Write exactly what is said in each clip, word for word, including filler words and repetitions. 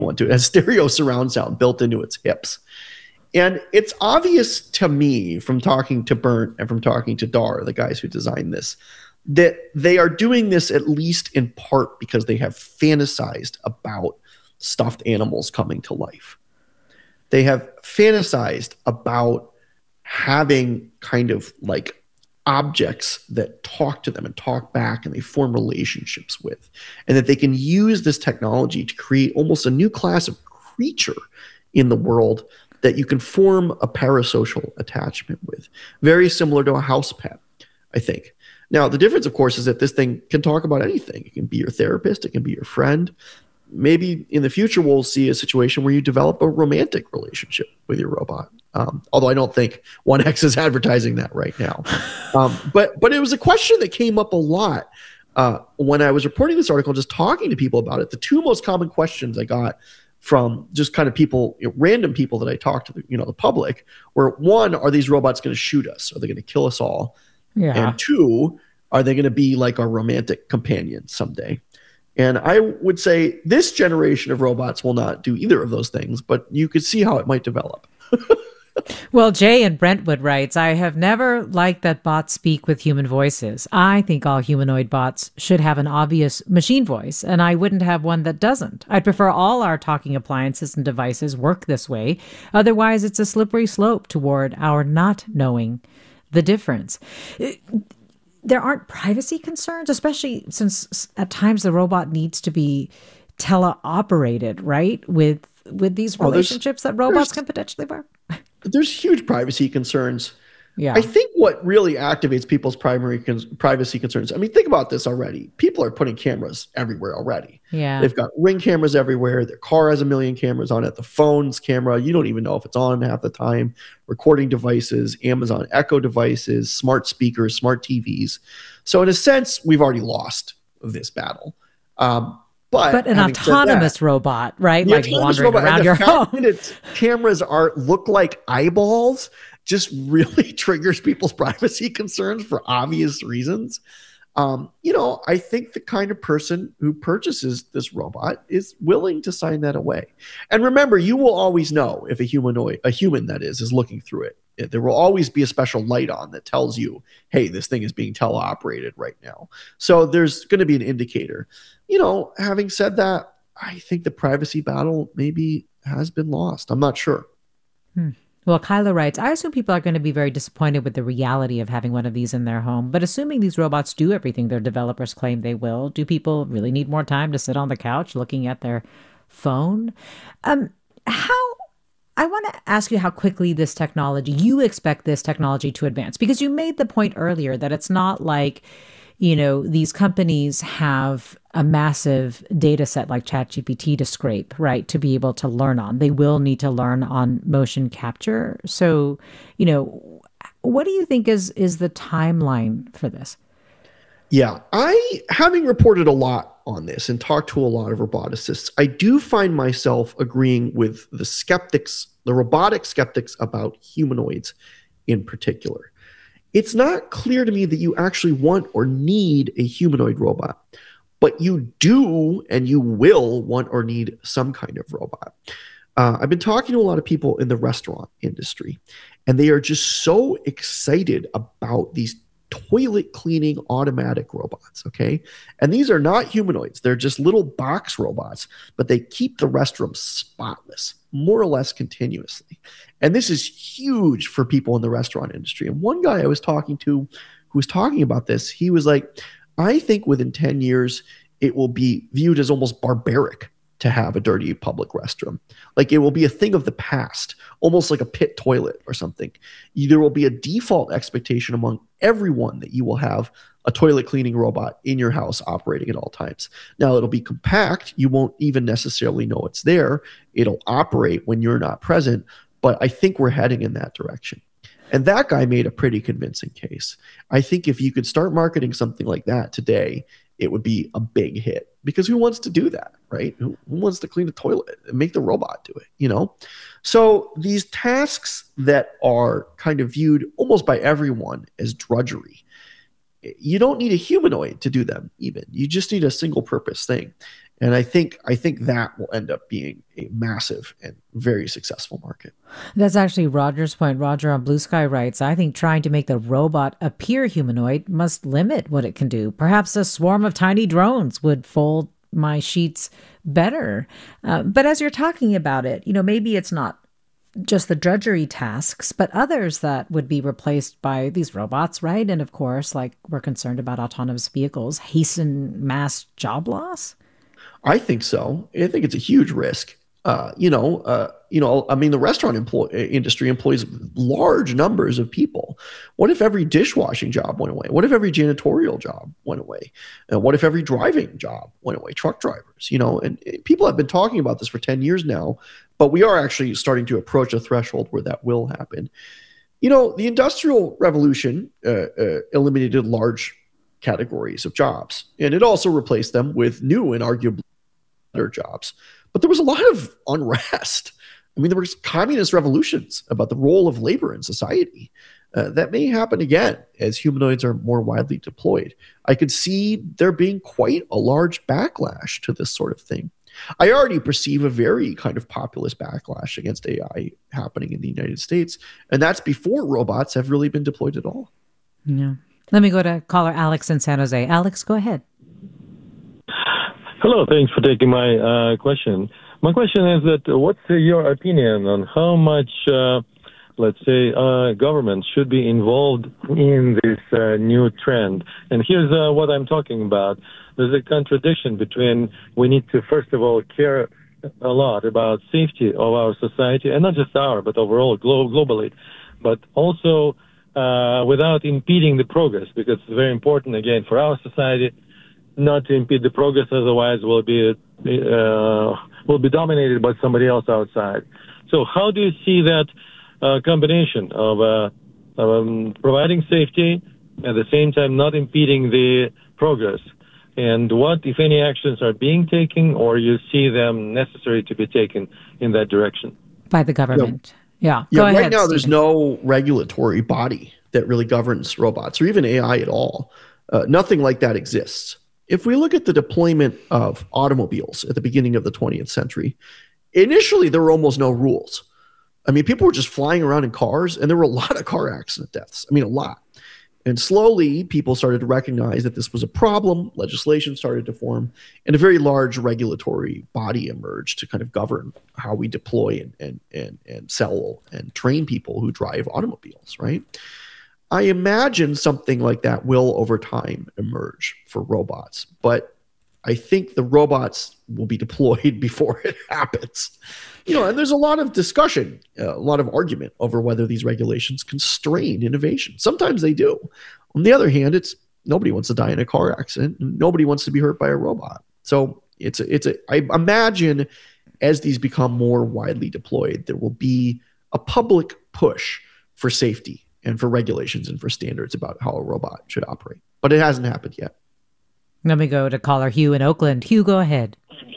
one to it. It has stereo surround sound built into its hips. And it's obvious to me from talking to Bernd and from talking to Dar, the guys who designed this, that they are doing this at least in part because they have fantasized about stuffed animals coming to life. They have fantasized about having kind of like objects that talk to them and talk back and they form relationships with, and that they can use this technology to create almost a new class of creature in the world that you can form a parasocial attachment with. Very similar to a house pet, I think. Now, the difference, of course, is that this thing can talk about anything. It can be your therapist. It can be your friend. Maybe in the future, we'll see a situation where you develop a romantic relationship with your robot. Um, although I don't think one X is advertising that right now. Um, but but it was a question that came up a lot uh, when I was reporting this article, just talking to people about it. The two most common questions I got from just kind of people, you know, random people that I talked to, the, you know, the public, were, one, are these robots going to shoot us? Are they going to kill us all? Yeah. And two, are they going to be like our romantic companion someday? And I would say this generation of robots will not do either of those things, but you could see how it might develop. Well, Jay in Brentwood writes, I have never liked that bots speak with human voices. I think all humanoid bots should have an obvious machine voice, and I wouldn't have one that doesn't. I'd prefer all our talking appliances and devices work this way. Otherwise, it's a slippery slope toward our not knowing the difference. There aren't privacy concerns, especially since at times the robot needs to be teleoperated, right? With with these relationships oh, that robots can potentially work. There's huge privacy concerns. Yeah. I think what really activates people's primary cons- privacy concerns, I mean, think about this already. People are putting cameras everywhere already. Yeah. They've got Ring cameras everywhere. Their car has a million cameras on it. The phone's camera, you don't even know if it's on half the time. Recording devices, Amazon Echo devices, smart speakers, smart T Vs. So in a sense, we've already lost this battle. Um, But, but an autonomous that, robot, right? Like wandering robot, around your home. And its cameras are look like eyeballs just really triggers people's privacy concerns for obvious reasons. Um, you know, I think the kind of person who purchases this robot is willing to sign that away. And remember, you will always know if a humanoid, a human that is, is looking through it. There will always be a special light on that tells you, hey, this thing is being teleoperated right now. So there's going to be an indicator. You know, having said that, I think the privacy battle maybe has been lost. I'm not sure. Hmm. Well, Kyla writes, I assume people are going to be very disappointed with the reality of having one of these in their home. But assuming these robots do everything their developers claim they will, do people really need more time to sit on the couch looking at their phone? Um, how... I want to ask you how quickly this technology, you expect this technology to advance, because you made the point earlier that it's not like, you know, these companies have a massive data set like ChatGPT to scrape, right, to be able to learn on. They will need to learn on motion capture. So, you know, what do you think is is the timeline for this? Yeah, I, having reported a lot on this and talked to a lot of roboticists, I do find myself agreeing with the skeptics, the robotic skeptics about humanoids in particular. It's not clear to me that you actually want or need a humanoid robot, but you do and you will want or need some kind of robot. Uh, I've been talking to a lot of people in the restaurant industry, and they are just so excited about these toilet cleaning automatic robots, okay? And these are not humanoids. They're just little box robots, but they keep the restroom spotless, more or less continuously. And this is huge for people in the restaurant industry. And one guy I was talking to who was talking about this, he was like, I think within ten years, it will be viewed as almost barbaric to have a dirty public restroom. Like it will be a thing of the past, almost like a pit toilet or something. There will be a default expectation among everyone that you will have a toilet cleaning robot in your house operating at all times. Now it'll be compact. You won't even necessarily know it's there. It'll operate when you're not present, but I think we're heading in that direction. And that guy made a pretty convincing case. I think if you could start marketing something like that today, it would be a big hit, because who wants to do that, right? Who, who wants to clean a toilet and make the robot do it, you know? So these tasks that are kind of viewed almost by everyone as drudgery, you don't need a humanoid to do them even. You just need a single purpose thing. And I think I think that will end up being a massive and very successful market. That's actually Roger's point. Roger on Blue Sky writes, I think trying to make the robot appear humanoid must limit what it can do. Perhaps a swarm of tiny drones would fold my sheets better. Uh, but as you're talking about it, you know, maybe it's not just the drudgery tasks, but others that would be replaced by these robots, right? And of course, like we're concerned about autonomous vehicles, hasten mass job loss. I think so. I think it's a huge risk. Uh, you know, uh, you know. I mean, the restaurant employ- industry employs large numbers of people. What if every dishwashing job went away? What if every janitorial job went away? And what if every driving job went away? Truck drivers, you know. And, and people have been talking about this for ten years now, but we are actually starting to approach a threshold where that will happen. You know, the Industrial Revolution uh, uh, eliminated large categories of jobs, and it also replaced them with new and arguably better jobs. But there was a lot of unrest. I mean, there was communist revolutions about the role of labor in society. Uh, that may happen again as humanoids are more widely deployed. I could see there being quite a large backlash to this sort of thing. I already perceive a very kind of populist backlash against A I happening in the United States, and that's before robots have really been deployed at all. Yeah. Let me go to caller Alex in San Jose. Alex, go ahead. Hello, thanks for taking my uh, question. My question is that uh, what's uh, your opinion on how much, uh, let's say, uh, government should be involved in this uh, new trend? And here's uh, what I'm talking about. There's a contradiction between we need to, first of all, care a lot about safety of our society, and not just our, but overall, glo- globally, but also uh, without impeding the progress, because it's very important, again, for our society not to impede the progress, otherwise we'll be uh, will be dominated by somebody else outside. So how do you see that uh, combination of, uh, of um, providing safety at the same time not impeding the progress? And what, if any, actions are being taken, or you see them necessary to be taken in that direction? By the government. Yeah. Yeah, Go right ahead, now Stephen. there's no regulatory body that really governs robots or even A I at all. Uh, nothing like that exists. If we look at the deployment of automobiles at the beginning of the twentieth century, initially there were almost no rules. I mean, people were just flying around in cars, and there were a lot of car accident deaths. I mean, a lot. And slowly, people started to recognize that this was a problem. Legislation started to form, and a very large regulatory body emerged to kind of govern how we deploy and and and, and sell and train people who drive automobiles, right? I imagine something like that will, over time, emerge for robots. But I think the robots will be deployed before it happens. You know, and there's a lot of discussion, uh, a lot of argument over whether these regulations constrain innovation. Sometimes they do. On the other hand, it's nobody wants to die in a car accident. And nobody wants to be hurt by a robot. So it's a, it's a. I imagine as these become more widely deployed, there will be a public push for safety and for regulations and for standards about how a robot should operate. But it hasn't happened yet. Let me go to caller Hugh in Oakland. Hugh, go ahead.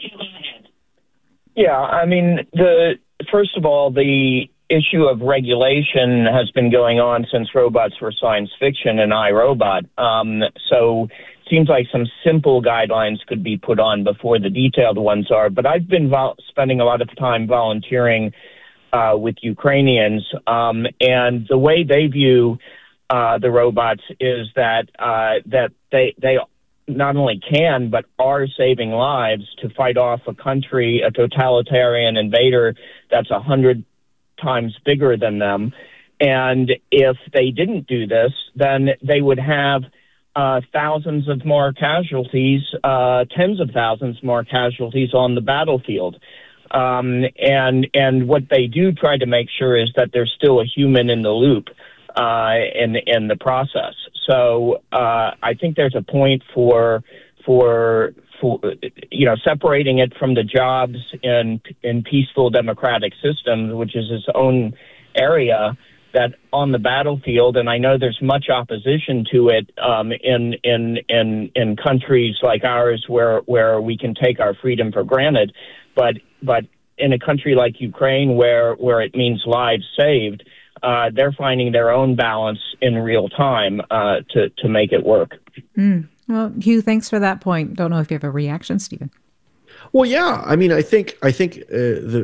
Yeah, I mean, the first of all, the issue of regulation has been going on since robots were science fiction and iRobot. Um, so it seems like some simple guidelines could be put on before the detailed ones are. But I've been vol- spending a lot of time volunteering uh, with Ukrainians, um, and the way they view uh, the robots is that uh, that they they not only can, but are saving lives to fight off a country, a totalitarian invader that's a hundred times bigger than them. And if they didn't do this, then they would have uh, thousands of more casualties, uh, tens of thousands more casualties on the battlefield. Um, and and what they do try to make sure is that there's still a human in the loop uh, in in the process. So uh, I think there's a point for for for you know separating it from the jobs in in peaceful democratic systems, which is its own area, that on the battlefield. And I know there's much opposition to it um, in in in in countries like ours where where we can take our freedom for granted, but but in a country like Ukraine where where it means lives saved. Uh, they're finding their own balance in real time uh, to to make it work. Mm. Well, Hugh, thanks for that point. Don't know if you have a reaction, Stephen. Well, yeah. I mean, I think I think uh, the